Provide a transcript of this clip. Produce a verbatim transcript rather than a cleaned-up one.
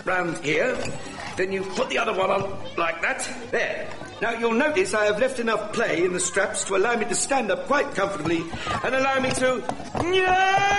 round here. Then you put the other one on like that. There. Now, you'll notice I have left enough play in the straps to allow me to stand up quite comfortably and allow me to...